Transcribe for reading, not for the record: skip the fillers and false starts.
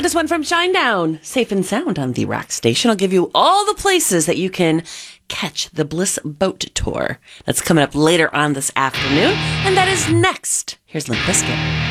This one from Shinedown. Safe and sound on the Rock Station. I'll give you all the places that you can catch the Bliss Boat Tour. That's coming up later on this afternoon. And that is next. Here's Limp Bizkit.